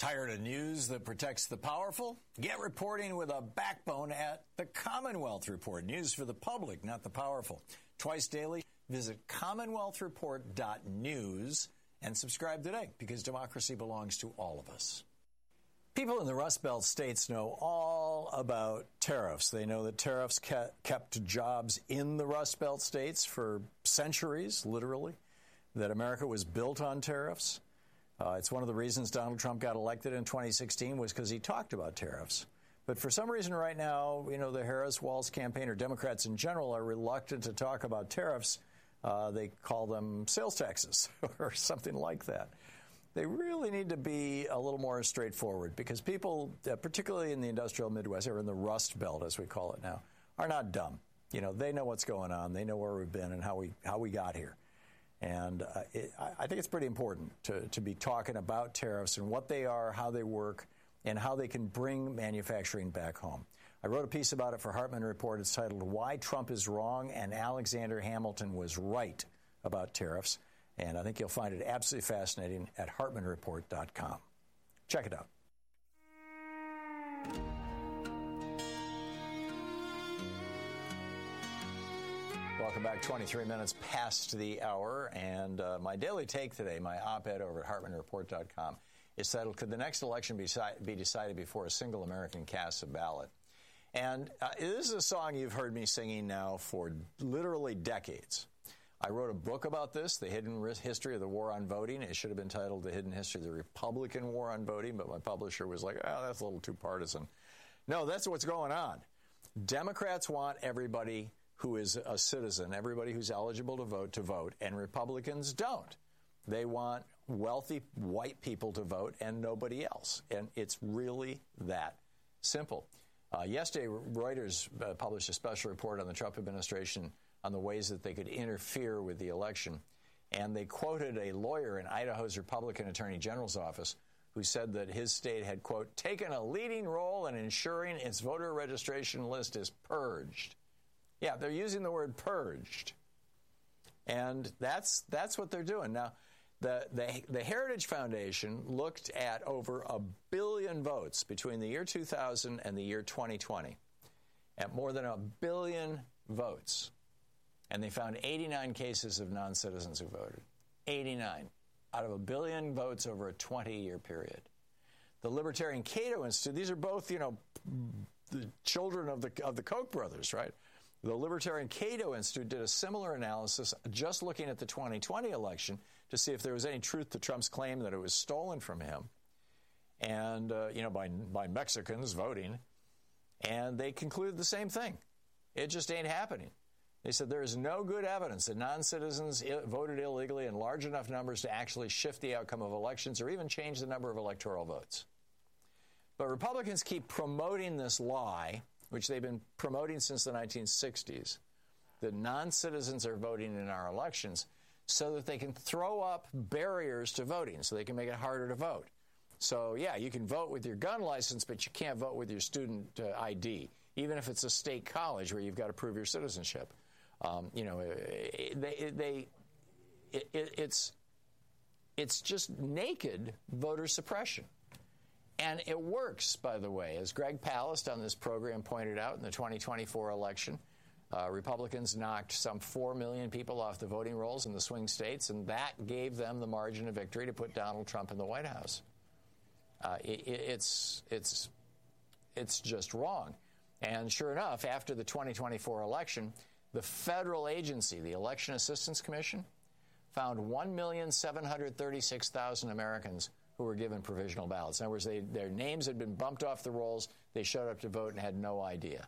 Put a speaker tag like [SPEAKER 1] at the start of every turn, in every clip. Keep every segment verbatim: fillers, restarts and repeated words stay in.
[SPEAKER 1] Tired of news that protects the powerful? Get reporting with a backbone at the Commonwealth Report. News for the public, not the powerful. Twice daily, visit commonwealth report dot news and subscribe today, because democracy belongs to all of us. People in the Rust Belt states know all about tariffs. They know that tariffs kept jobs in the Rust Belt states for centuries, literally, that America was built on tariffs. Uh, it's one of the reasons Donald Trump got elected in twenty sixteen was because he talked about tariffs. But for some reason right now, you know, the Harris-Walz campaign, or Democrats in general, are reluctant to talk about tariffs. Uh, they call them sales taxes or something like that. They really need to be a little more straightforward, because people, uh, particularly in the industrial Midwest, or in the Rust Belt, as we call it now, are not dumb. You know, they know what's going on. They know where we've been and how we how we got here. And uh, it, I think it's pretty important to, to be talking about tariffs and what they are, how they work, and how they can bring manufacturing back home. I wrote a piece about it for Hartman Report. It's titled, Why Trump is Wrong and Alexander Hamilton Was Right About Tariffs. And I think you'll find it absolutely fascinating at hartman report dot com. Check it out. Welcome back. twenty-three minutes past the hour. And uh, my daily take today, my op-ed over at hartman report dot com, is titled, Could the next election be, be decided before a single American casts a ballot? And uh, this is a song you've heard me singing now for literally decades. I wrote a book about this, The Hidden History of the War on Voting. It should have been titled The Hidden History of the Republican War on Voting, but my publisher was like, oh, that's a little too partisan. No, that's what's going on. Democrats want everybody who is a citizen, everybody who's eligible to vote, to vote, and Republicans don't. They want wealthy white people to vote and nobody else. And it's really that simple. Uh, yesterday, Reuters uh, published a special report on the Trump administration on the ways that they could interfere with the election. And they quoted a lawyer in Idaho's Republican Attorney General's office who said that his state had, quote, taken a leading role in ensuring its voter registration list is purged. Yeah, they're using the word purged. And that's that's what they're doing. Now, the, the, the Heritage Foundation looked at over a billion votes between the year two thousand and the year twenty twenty, at more than a billion votes. And they found eighty-nine cases of non-citizens who voted. eighty-nine out of a billion votes over a twenty-year period. The Libertarian Cato Institute, these are both, you know, the children of the of the Koch brothers, right? The Libertarian Cato Institute did a similar analysis just looking at the twenty twenty election to see if there was any truth to Trump's claim that it was stolen from him and, uh, you know, by, by Mexicans voting. And they concluded the same thing. It just ain't happening. They said there is no good evidence that non-citizens voted illegally in large enough numbers to actually shift the outcome of elections or even change the number of electoral votes. But Republicans keep promoting this lie, which they've been promoting since the nineteen sixties, that non-citizens are voting in our elections so that they can throw up barriers to voting, so they can make it harder to vote. So, yeah, you can vote with your gun license, but you can't vote with your student uh, I D, even if it's a state college where you've got to prove your citizenship. Um, you know, they, they it, it's it's just naked voter suppression. And it works, by the way. As Greg Palast on this program pointed out, in the twenty twenty-four election, uh, Republicans knocked some four million people off the voting rolls in the swing states, and that gave them the margin of victory to put Donald Trump in the White House. Uh, it, it's it's it's just wrong. And sure enough, after the twenty twenty-four election, the federal agency, the Election Assistance Commission, found one million seven hundred thirty-six thousand Americans who were given provisional ballots. In other words, they, their names had been bumped off the rolls, they showed up to vote and had no idea.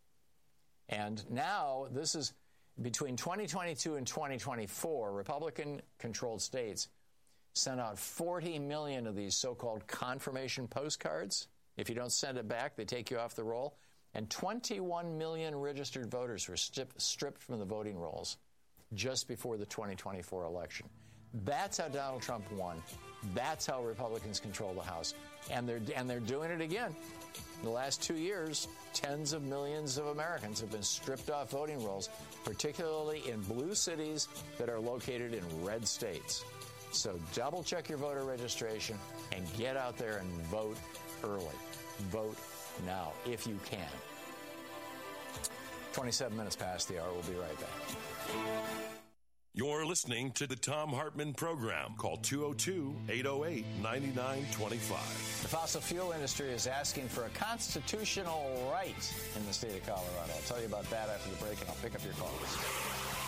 [SPEAKER 1] And now, this is between twenty twenty-two and twenty twenty-four, Republican-controlled states sent out forty million of these so-called confirmation postcards. If you don't send it back, they take you off the roll. And twenty-one million registered voters were strip, stripped from the voting rolls just before the twenty twenty-four election. That's how Donald Trump won. That's how Republicans control the House. And they're, and they're doing it again. In the last two years, tens of millions of Americans have been stripped off voting rolls, particularly in blue cities that are located in red states. So double check your voter registration and get out there and vote early. Vote now, if you can. twenty-seven minutes past the hour. We'll be right back.
[SPEAKER 2] You're listening to the Thom Hartmann Program. Call two oh two, eight oh eight, nine nine two five.
[SPEAKER 1] The fossil fuel industry is asking for a constitutional right in the state of Colorado. I'll tell you about that after the break, and I'll pick up your calls.